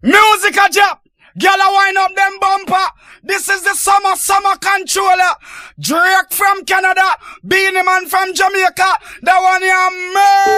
Music a drop. Girl a wind up them bumper. This is the summer controller. Drake from Canada. Beanie Man from Jamaica. That one you